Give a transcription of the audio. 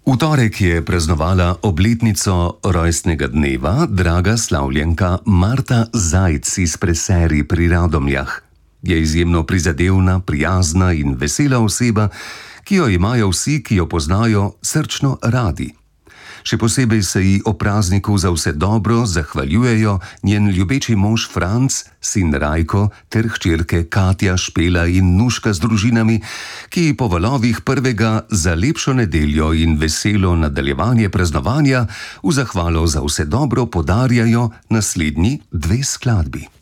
V torek je praznovala obletnico rojstnega dneva draga slavljenka Marta Zajc iz Preseri pri Radomljah. Je izjemno prizadevna, prijazna in vesela oseba, ki jo imajo vsi, ki jo poznajo, srčno radi. Še posebej se ji o prazniku za vse dobro zahvaljujejo njen ljubeči mož Franc, sin Rajko ter hčerke Katja, Špela in Nuška z družinami, ki po valovih prvega za lepšo nedeljo in veselo nadaljevanje praznovanja v zahvalo za vse dobro podarjajo naslednji dve skladbi.